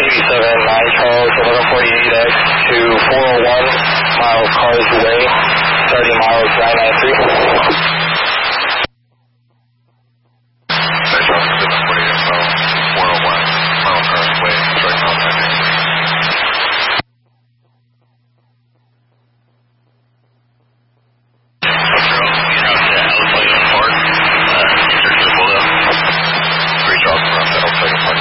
279 Charles, 1148X to 401 miles Cars Way.